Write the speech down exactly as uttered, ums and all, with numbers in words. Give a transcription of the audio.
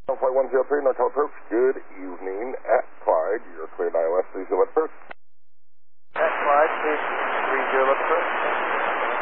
Flight one zero three, Nortel approach. Good evening at Clyde. You're cleared I L S. Please go at first.